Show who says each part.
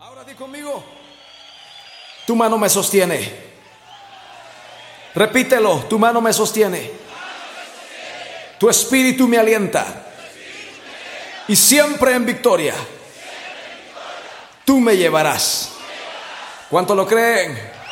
Speaker 1: Ahora di conmigo. Tu mano me sostiene. Repítelo, tu mano me sostiene. Tu espíritu me alienta. Y siempre en victoria tú me llevarás. ¿Cuánto lo creen?